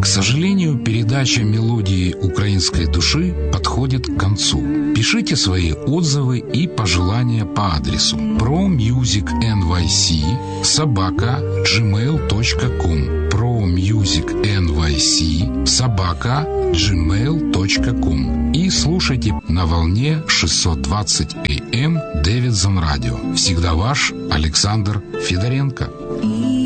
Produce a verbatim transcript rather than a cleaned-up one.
сожалению, передача «Мелодии украинской души» подходит к концу. Пишите свои отзывы и пожелания по адресу promusicnyc собака gmail точка com promusicnyc собака gmail точка com и слушайте на волне шестьсот двадцать эй эм Davidson Radio. Всегда ваш Александр Федоренко.